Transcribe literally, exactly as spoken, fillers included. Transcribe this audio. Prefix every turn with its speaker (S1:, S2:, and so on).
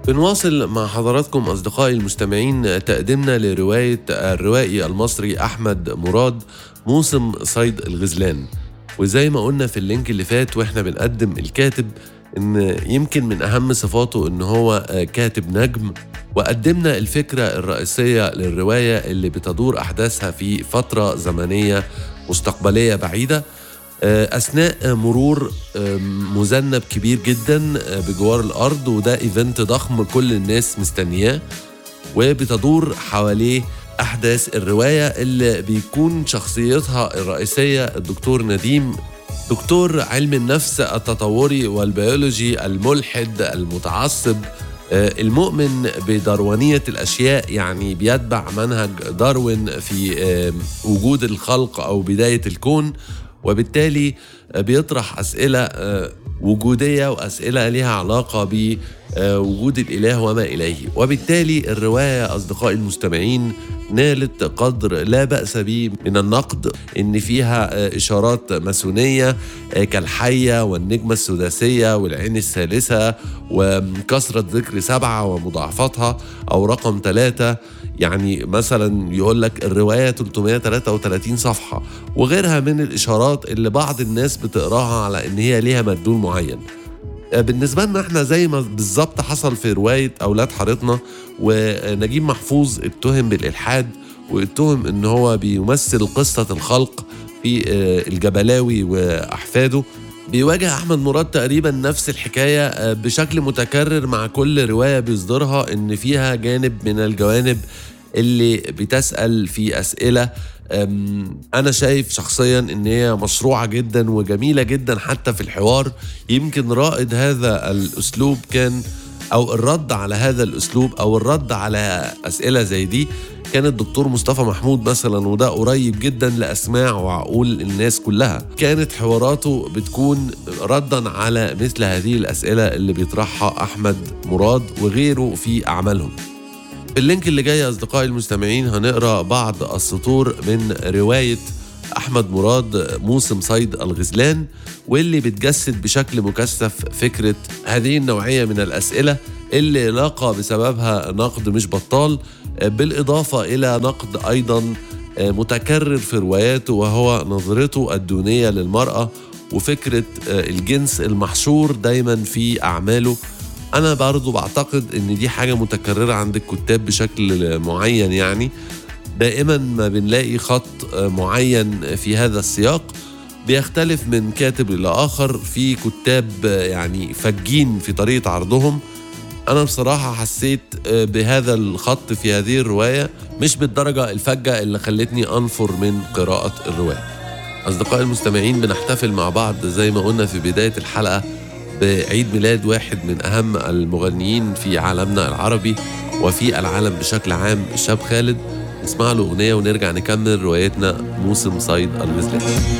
S1: بنواصل مع حضراتكم أصدقائي المستمعين تقديمنا لرواية الروائي المصري أحمد مراد موسم صيد الغزلان. وزي ما قلنا في اللينك اللي فات وإحنا بنقدم الكاتب إن يمكن من أهم صفاته إن هو كاتب نجم، وقدمنا الفكرة الرئيسية للرواية اللي بتدور أحداثها في فترة زمنية مستقبلية بعيدة أثناء مرور مذنب كبير جدا بجوار الأرض، وده إيفنت ضخم كل الناس مستنياه، وبتدور حواليه أحداث الرواية اللي بيكون شخصيتها الرئيسية الدكتور نديم، دكتور علم النفس التطوري والبيولوجي الملحد المتعصب المؤمن بداروينية الأشياء، يعني بيتبع منهج داروين في وجود الخلق أو بداية الكون، وبالتالي بيطرح أسئلة وجودية وأسئلة لها علاقة بوجود الإله وما إليه. وبالتالي الرواية أصدقائي المستمعين نالت قدر لا بأس به من النقد، إن فيها إشارات ماسونية كالحية والنجمة السداسية والعين الثالثة وكثرة ذكر سبعة ومضاعفاتها أو رقم ثلاثة، يعني مثلا يقول لك الرواية ثلاثمائة وثلاثة وثلاثين صفحة وغيرها من الإشارات اللي بعض الناس بتقراها على إن هي ليها مدلول معين. بالنسبة لنا احنا زي ما بالظبط حصل في رواية أولاد حارتنا، ونجيب محفوظ اتهم بالإلحاد واتهم إن هو بيمثل قصة الخلق في الجبلاوي وأحفاده، بيواجه أحمد مراد تقريبا نفس الحكاية بشكل متكرر مع كل رواية بيصدرها، إن فيها جانب من الجوانب اللي بتسأل في أسئلة أنا شايف شخصيا إن هي مشروعة جدا وجميلة جدا حتى في الحوار. يمكن رائد هذا الأسلوب كان أو الرد على هذا الأسلوب أو الرد على أسئلة زي دي كان الدكتور مصطفى محمود مثلا، وده قريب جدا لأسماع وعقول الناس كلها. كانت حواراته بتكون ردا على مثل هذه الأسئلة اللي بيطرحها أحمد مراد وغيره في أعمالهم. في اللينك اللي جاي أصدقائي المستمعين هنقرأ بعض السطور من رواية أحمد مراد موسم صيد الغزلان، واللي بتجسد بشكل مكثف فكرة هذه النوعية من الأسئلة اللي لاقى بسببها نقد مش بطال، بالإضافة إلى نقد أيضا متكرر في رواياته وهو نظرته الدونية للمرأة وفكرة الجنس المحشور دايما في أعماله. أنا برضو بعتقد إن دي حاجة متكررة عند الكتاب بشكل معين، يعني دائما ما بنلاقي خط معين في هذا السياق بيختلف من كاتب لآخر. في كتاب يعني فجين في طريقة عرضهم. أنا بصراحة حسيت بهذا الخط في هذه الرواية مش بالدرجة الفجة اللي خلتني أنفر من قراءة الرواية. أصدقائي المستمعين بنحتفل مع بعض زي ما قلنا في بداية الحلقة بعيد ميلاد واحد من أهم المغنيين في عالمنا العربي وفي العالم بشكل عام، الشاب خالد. نسمع له أغنية ونرجع نكمل روايتنا موسم صيد الغزلان.